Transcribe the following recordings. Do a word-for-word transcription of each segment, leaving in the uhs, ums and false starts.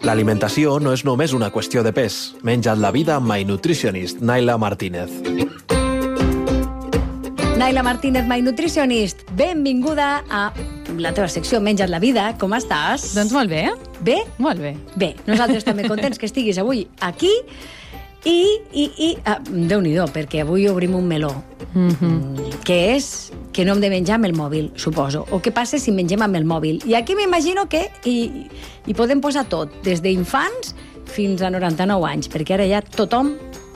L'alimentació no és només una qüestió de pes. Menja't la vida amb My Nutritionist, Naila Martínez. Naila Martínez, My Nutritionist, benvinguda a la teva secció Menja't la vida. Com estàs? Doncs molt bé. Bé? Molt bé. Bé, nosaltres també contents que estiguis avui aquí i, i, i ah, Déu-n'hi-do, perquè avui obrim un meló, mm-hmm. que és que no hem de menjar amb el mòbil, suposo. O què passa si mengem amb el mòbil? I aquí m'imagino que hi, hi podem posar tot, des d'infants fins a noranta-nou anys, perquè ara ja tothom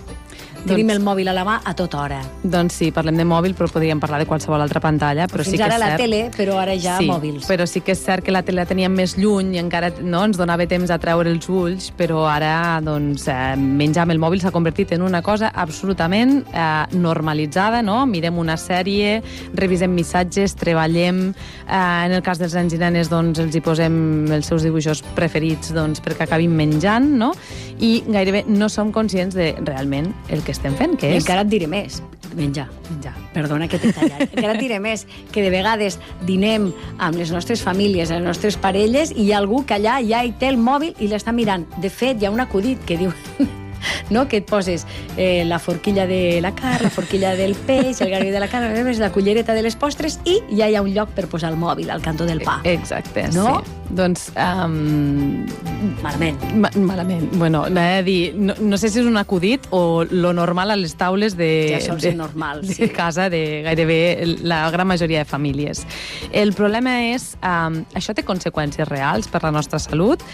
tenim el mòbil a la mà a tota hora. Doncs sí, parlem de mòbil, però podríem parlar de qualsevol altra pantalla. Però Fins sí que ara és la cert... tele, però ara ja sí, mòbils. Però sí que és cert que la tele la teníem més lluny i encara no, ens donava temps a treure els ulls, però ara doncs, eh, menjar amb el mòbil s'ha convertit en una cosa absolutament eh, normalitzada, no? Mirem una sèrie, revisem missatges, treballem, eh, en el cas dels nens i nenes doncs, els hi posem els seus dibuixos preferits doncs, perquè acabin menjant, no? I gairebé no som conscients de realment el que estem fent, que és... Encara et diré més. Menjar. Menjar. Perdona que t'he tallat. Encara et diré més, que de vegades dinem amb les nostres famílies, les nostres parelles, i hi ha algú que allà ja hi té el mòbil i l'està mirant. De fet, hi ha un acudit que diu... no? Que et poses eh, la forquilla de la carn, la forquilla del peix, el garbi de la carn, la cullereta de les postres, i ja hi ha un lloc per posar el mòbil al cantó del pa. Exacte, no? sí. Doncs... Um... Malament. Ma malament. Bueno, m'he de dir, no, no sé si és un acudit o lo normal a les taules de, ja sol de, ser normal, de sí. casa de gairebé la gran majoria de famílies. El problema és, um, això té conseqüències reals per la nostra salut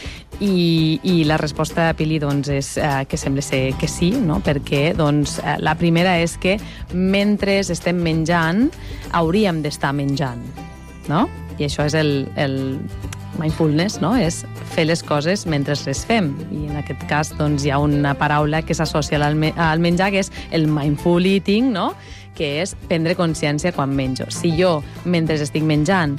i, i la resposta a Pili doncs, és uh, que sembla ser que sí, no? Perquè doncs, uh, la primera és que mentre estem menjant hauríem d'estar menjant, no? I això és el, el mindfulness, no? És fer les coses mentre les fem. I en aquest cas doncs, hi ha una paraula que s'associa al, me al menjar, que és el mindful eating, no? Que és prendre consciència quan menjo. Si jo, mentre estic menjant,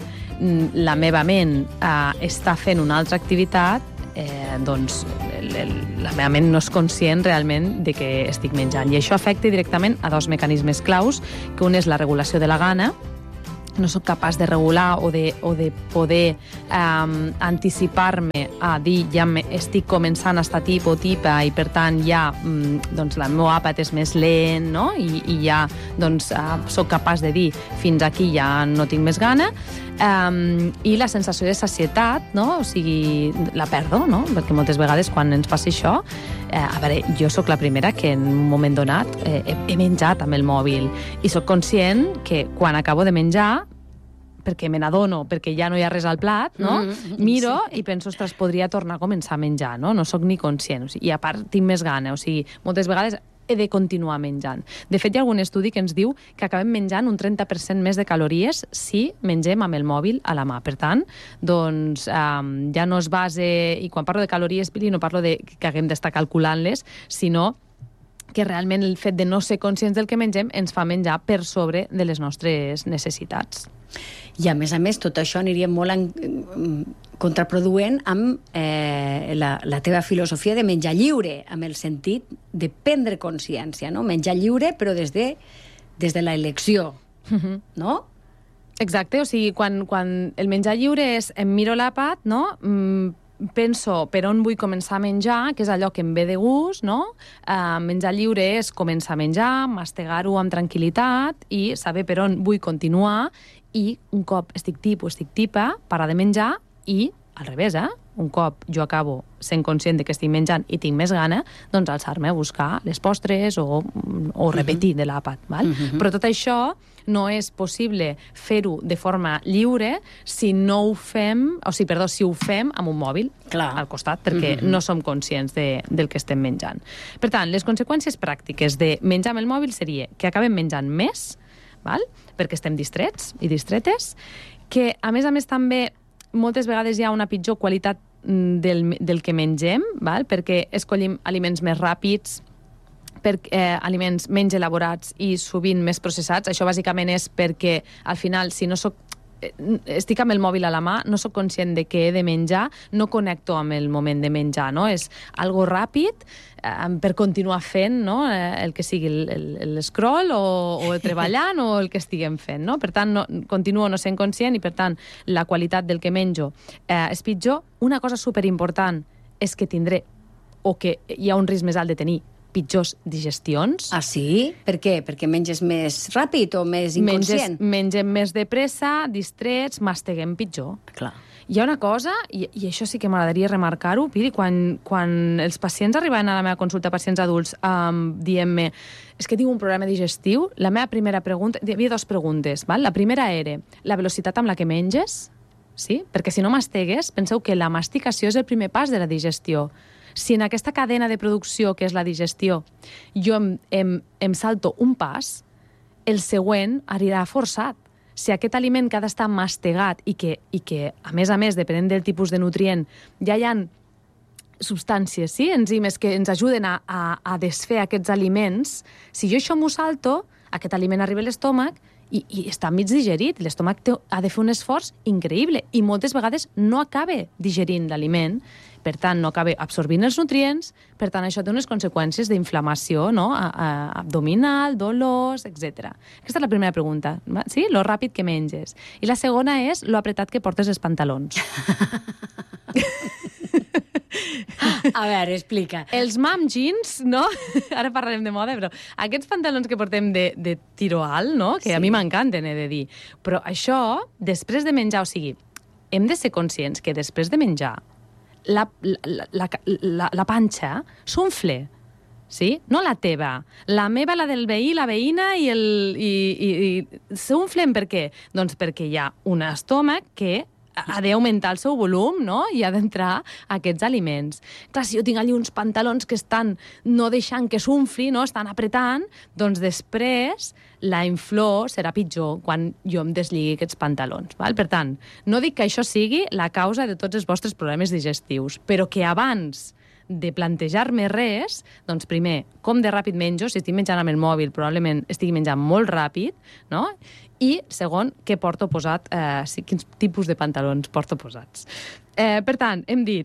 la meva ment eh, està fent una altra activitat, eh, doncs el, el, la meva ment no és conscient realment de que estic menjant. I això afecta directament a dos mecanismes claus, que un és la regulació de la gana. No sóc capaç de regular o de, o de poder um, anticipar-me a dir ja me, estic començant a estar tip o tipa i per tant ja um, doncs, el meu àpat és més lent, no? I, i ja doncs, uh, sóc capaç de dir fins aquí ja no tinc més gana. Um, I la sensació de sacietat, no? O sigui, la perdo, no? Perquè moltes vegades quan ens passa això, eh, a veure, jo sóc la primera que en un moment donat eh, he, he menjat amb el mòbil i sóc conscient que quan acabo de menjar, perquè me n'adono, perquè ja no hi ha res al plat, no? Mm, miro sí. I penso, ostres, podria tornar a començar a menjar, no? No sóc ni conscient, o sigui, i a part tinc més gana, o sigui, moltes vegades he de continuar menjant. De fet, hi ha algun estudi que ens diu que acabem menjant un trenta per cent més de calories si mengem amb el mòbil a la mà. Per tant, doncs, um, ja no es base... I quan parlo de calories, Pili, no parlo de que haguem d'estar calculant-les, sinó que realment el fet de no ser conscients del que mengem ens fa menjar per sobre de les nostres necessitats. I a més a més, tot això aniria molt en, contraproduent amb eh, la, la teva filosofia de menjar lliure, amb el sentit de prendre consciència, no? Menjar lliure, però des de, des de l'elecció, uh-huh. no? Exacte, o sigui, quan, quan el menjar lliure és em miro l'àpat, no? Mm, penso per on vull començar a menjar, que és allò que em ve de gust, no? Uh, menjar lliure és començar a menjar, mastegar-ho amb tranquil·litat i saber per on vull continuar i un cop estic tip o estic tipa, parar de menjar i al revés, eh? Un cop jo acabo sent conscient de que estic menjant i tinc més gana, doncs alçar-me a buscar les postres o, o repetir de l'àpat, val? Uh-huh. Però tot això no és possible fer-ho de forma lliure si no ho fem, o sigui, perdó, si ho fem amb un mòbil Clar. Al costat, perquè uh-huh. no som conscients de, del que estem menjant. Per tant, les conseqüències pràctiques de menjar amb el mòbil seria que acabem menjant més, val? Perquè estem distrets i distretes, que a més a més també moltes vegades hi ha una pitjor qualitat del, del que mengem, val? Perquè escollim aliments més ràpids, per eh, aliments menys elaborats i sovint més processats. Això bàsicament és perquè al final, si no soc estic amb el mòbil a la mà, no sóc conscient de què he de menjar, no connecto amb el moment de menjar, no? És algo ràpid eh, per continuar fent, no? Eh, el que sigui l'escroll o, o el treballant o el que estiguem fent, no? Per tant, no, continuo no sent conscient i, per tant, la qualitat del que menjo eh, és pitjor. Una cosa superimportant, és que tindré, o que hi ha un risc més alt de tenir pitjors digestions. Ah, sí? Per què? Perquè menges més ràpid o més inconscient? Menges, mengem més de pressa, distrets, masteguem pitjor. Clar. Hi ha una cosa, i, i això sí que m'agradaria remarcar-ho, Piri, quan, quan els pacients arribaven a la meva consulta, pacients adults, um, dient-me és que tinc un problema digestiu, la meva primera pregunta... Hi havia dues preguntes, val? La primera era la velocitat amb la que menges, sí? Perquè si no mastegues, penseu que la masticació és el primer pas de la digestió. Si en aquesta cadena de producció, que és la digestió, jo em, em, em salto un pas, el següent anirà forçat. Si aquest aliment que ha d'estar mastegat i que, i que, a més a més, depenent del tipus de nutrient, ja hi ha substàncies, sí? enzimes que ens ajuden a, a, a desfer aquests aliments, si jo això m'ho salto, aquest aliment arriba a l'estómac i, i està mig digerit. L'estómac ha de fer un esforç increïble i moltes vegades no acaba digerint l'aliment, per tant, no acaba absorbint els nutrients, per tant, això té unes conseqüències d'inflamació, no? a, a, abdominal, dolors, etcètera. Aquesta és la primera pregunta, sí? Lo ràpid que menges. I la segona és lo apretat que portes els pantalons. A veure, explica. Els mom jeans, no? Ara parlarem de moda, però aquests pantalons que portem de, de tiro alt, no? Que sí. A mi m'encanten, he de dir. Però això, després de menjar, o sigui, hem de ser conscients que després de menjar la, la, la, la, la panxa s'unfle, sí? No la teva. La meva, la del veí, la veïna i el... I, i, i s'unflen per què? Doncs perquè hi ha un estómac que ha d'augmentar el seu volum, no? I ha d'entrar aquests aliments. Clar, si jo tinc allà uns pantalons que estan no deixant que s'unfli, no? Estan apretant, doncs després la inflor serà pitjor quan jo em deslligui aquests pantalons. Val? Per tant, no dic que això sigui la causa de tots els vostres problemes digestius, però que abans de plantejar-me res, doncs primer, com de ràpid menjo, si estic menjant amb el mòbil, probablement estigui menjant molt ràpid, no? I, segon, què porto posat, eh, quins tipus de pantalons porto posats. Eh, per tant, hem dit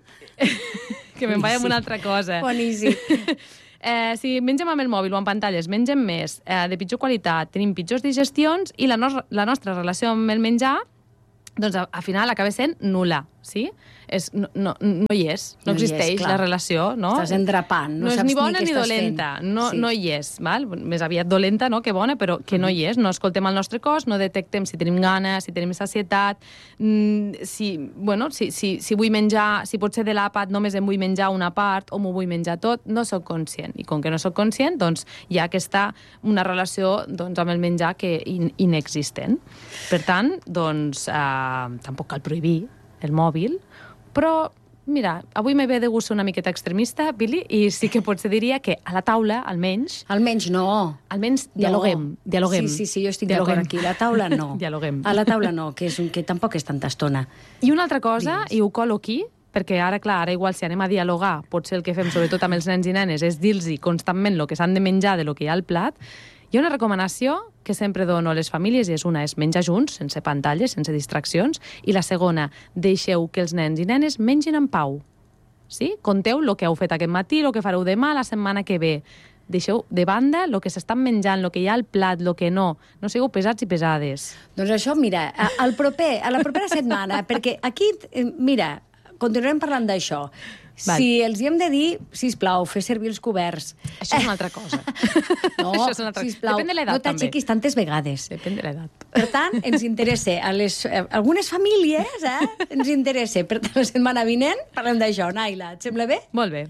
que me'n vaig amb una altra cosa. Boníssim. Eh, si mengem amb el mòbil o amb pantalles, mengem més, eh, de pitjor qualitat, tenim pitjors digestions i la, no la nostra relació amb el menjar, doncs al final acaba sent nul·la, sí? És, no, no, no hi és, no, no existeix és, la relació, no? Estàs endrapant, no, no saps és ni bona ni, ni dolenta, no, sí. no hi és, val? Més aviat dolenta, no?, que bona, però que no hi és, no escoltem el nostre cos, no detectem si tenim gana, si tenim sacietat, mm, si, bueno, si, si, si vull menjar, si pot ser de l'àpat només em vull menjar una part o m'ho vull menjar tot, no sóc conscient, i com que no sóc conscient, doncs hi ha aquesta, una relació doncs, amb el menjar que in, inexistent. Per tant, doncs, eh, tampoc cal prohibir el mòbil, però mira, avui m'he de gust ser una miqueta extremista, Billy, i sí que potser diria que a la taula, almenys... Almenys no. Almenys dialoguem. No. dialoguem. Sí, sí, sí, jo estic d'acord aquí. La taula no. Dialoguem. A la taula no, que, és un, que tampoc és tanta estona. I una altra cosa, Digues. I ho colo aquí, perquè ara, clar, ara igual si anem a dialogar, potser el que fem, sobretot amb els nens i nenes, és dir-los constantment el que s'han de menjar de lo que hi ha al plat. Hi ha una recomanació que sempre dono a les famílies i és una, és menjar junts, sense pantalles, sense distraccions, i la segona, deixeu que els nens i nenes mengin en pau. Sí? Conteu el que heu fet aquest matí, el que fareu demà, la setmana que ve. Deixeu de banda el que s'estan menjant, el que hi ha al plat, el que no. No sigueu pesats i pesades. Doncs això, mira, al proper, a la propera setmana, perquè aquí, mira, continuarem parlant d'això. Val. Si els hi hem de dir, sisplau, fer servir els coberts. Això és una altra cosa. No, Això és una altra... sisplau, Depèn de l'edat, no t'aixequis tantes vegades. Depèn de l'edat. Per tant, ens interessa, a les, a algunes famílies, eh, ens interessa. Per tant, la setmana vinent parlem d'això. Naila, et sembla bé? Molt bé.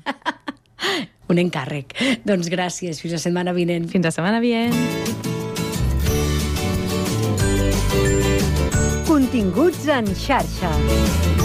Un encàrrec. Doncs gràcies, fins la setmana vinent. Fins la setmana vinent. Continguts en xarxa.